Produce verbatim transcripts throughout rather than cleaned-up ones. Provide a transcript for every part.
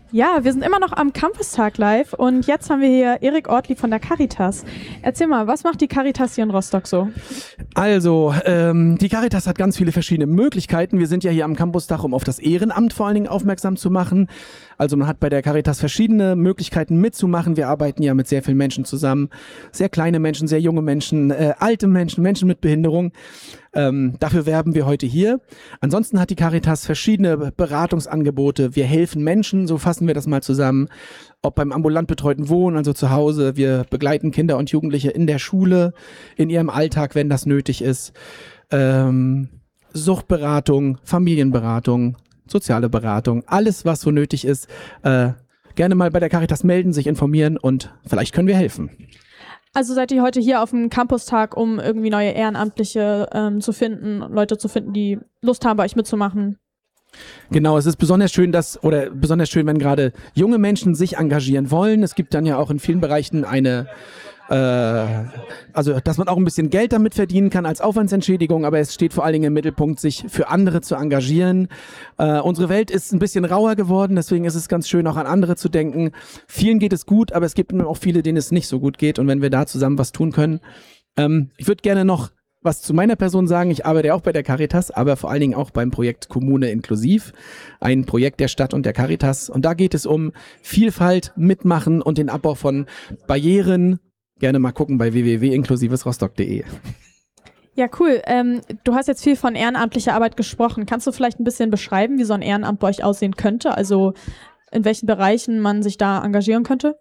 Ja, wir sind immer noch am Campustag live und jetzt haben wir hier Erik Ortli von der Caritas. Erzähl mal, was macht die Caritas hier in Rostock so? Also, ähm, die Caritas hat ganz viele verschiedene Möglichkeiten. Wir sind ja hier am Campustag, um auf das Ehrenamt vor allen Dingen aufmerksam zu machen. Also man hat bei der Caritas verschiedene Möglichkeiten mitzumachen. Wir arbeiten ja mit sehr vielen Menschen zusammen. Sehr kleine Menschen, sehr junge Menschen, äh, alte Menschen, Menschen mit Behinderung. Ähm, dafür werben wir heute hier. Ansonsten hat die Caritas verschiedene Beratungsangebote. Wir helfen Menschen, so fassen wir das mal zusammen. Ob beim ambulant betreuten Wohnen, also zu Hause. Wir begleiten Kinder und Jugendliche in der Schule, in ihrem Alltag, wenn das nötig ist. Ähm, Suchtberatung, Familienberatung, soziale Beratung, alles, was so nötig ist. Äh, gerne mal bei der Caritas melden, sich informieren und vielleicht können wir helfen. Also seid ihr heute hier auf dem Campustag, um irgendwie neue Ehrenamtliche ähm, zu finden, Leute zu finden, die Lust haben, bei euch mitzumachen? Genau, es ist besonders schön, dass, oder besonders schön, wenn gerade junge Menschen sich engagieren wollen. Es gibt dann ja auch in vielen Bereichen eine, äh, also dass man auch ein bisschen Geld damit verdienen kann als Aufwandsentschädigung, aber es steht vor allen Dingen im Mittelpunkt, sich für andere zu engagieren. Äh, unsere Welt ist ein bisschen rauer geworden, deswegen ist es ganz schön, auch an andere zu denken. Vielen geht es gut, aber es gibt auch viele, denen es nicht so gut geht, und wenn wir da zusammen was tun können. Ähm, ich würde gerne noch was zu meiner Person sagen. Ich arbeite auch bei der Caritas, aber vor allen Dingen auch beim Projekt Kommune inklusiv, ein Projekt der Stadt und der Caritas. Und da geht es um Vielfalt, Mitmachen und den Abbau von Barrieren. Gerne mal gucken bei w w w punkt inklusives rostock punkt de. Ja, cool. Ähm, du hast jetzt viel von ehrenamtlicher Arbeit gesprochen. Kannst du vielleicht ein bisschen beschreiben, wie so ein Ehrenamt bei euch aussehen könnte? Also in welchen Bereichen man sich da engagieren könnte?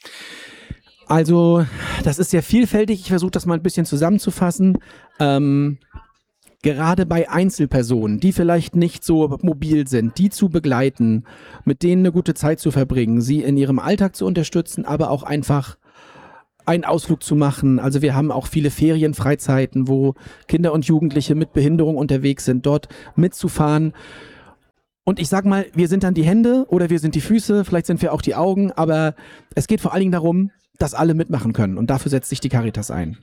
Also, das ist sehr vielfältig. Ich versuche das mal ein bisschen zusammenzufassen. Ähm, gerade bei Einzelpersonen, die vielleicht nicht so mobil sind, die zu begleiten, mit denen eine gute Zeit zu verbringen, sie in ihrem Alltag zu unterstützen, aber auch einfach einen Ausflug zu machen. Also wir haben auch viele Ferienfreizeiten, wo Kinder und Jugendliche mit Behinderung unterwegs sind, dort mitzufahren. Und ich sag mal, wir sind dann die Hände oder wir sind die Füße, vielleicht sind wir auch die Augen, aber es geht vor allen Dingen darum, dass alle mitmachen können, und dafür setzt sich die Caritas ein.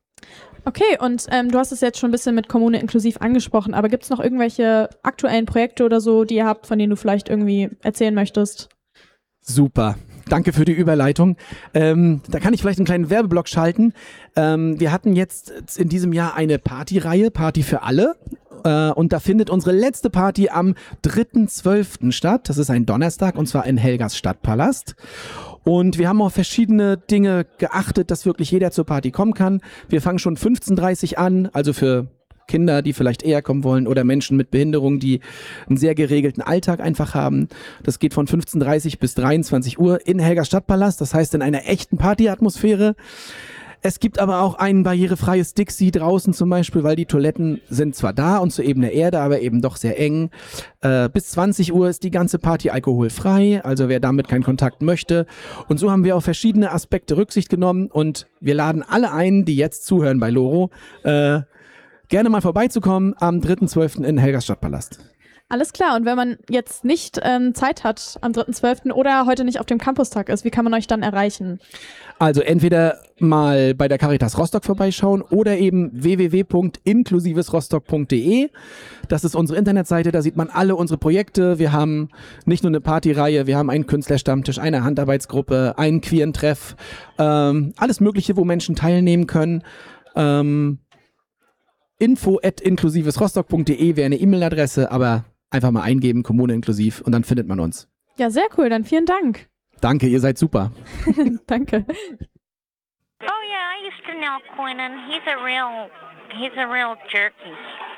Okay, und ähm, du hast es jetzt schon ein bisschen mit Kommune inklusiv angesprochen, aber gibt es noch irgendwelche aktuellen Projekte oder so, die ihr habt, von denen du vielleicht irgendwie erzählen möchtest? Super. Danke für die Überleitung. Ähm, da kann ich vielleicht einen kleinen Werbeblock schalten. Ähm, wir hatten jetzt in diesem Jahr eine Partyreihe, Party für alle. Äh, und da findet unsere letzte Party am dritten zwölften statt. Das ist ein Donnerstag, und zwar in Helgas Stadtpalast. Und wir haben auf verschiedene Dinge geachtet, dass wirklich jeder zur Party kommen kann. Wir fangen schon fünfzehn Uhr dreißig an, also für Kinder, die vielleicht eher kommen wollen, oder Menschen mit Behinderung, die einen sehr geregelten Alltag einfach haben. Das geht von fünfzehn Uhr dreißig bis dreiundzwanzig Uhr in Helgas Stadtpalast, das heißt in einer echten Partyatmosphäre. Es gibt aber auch ein barrierefreies Dixie draußen zum Beispiel, weil die Toiletten sind zwar da und zur Ebene Erde, aber eben doch sehr eng. Äh, bis zwanzig Uhr ist die ganze Party alkoholfrei, also wer damit keinen Kontakt möchte. Und so haben wir auf verschiedene Aspekte Rücksicht genommen, und wir laden alle ein, die jetzt zuhören bei Loro, äh, gerne mal vorbeizukommen am dritten zwölften in Helgas Stadtpalast. Alles klar, und wenn man jetzt nicht ähm, Zeit hat am dritten zwölften oder heute nicht auf dem Campustag ist, wie kann man euch dann erreichen? Also entweder mal bei der Caritas Rostock vorbeischauen oder eben w w w punkt inklusives rostock punkt de. Das ist unsere Internetseite, da sieht man alle unsere Projekte. Wir haben nicht nur eine Partyreihe, wir haben einen Künstlerstammtisch, eine Handarbeitsgruppe, einen queeren Treff, ähm, alles Mögliche, wo Menschen teilnehmen können. Ähm, info at inklusives rostock punkt de wäre eine E-Mail-Adresse, aber einfach mal eingeben, Kommune inklusiv, und dann findet man uns. Ja, sehr cool, dann vielen Dank. Danke, ihr seid super. Danke. Oh yeah, I used to know Quinnan. He's a real, he's a real jerky.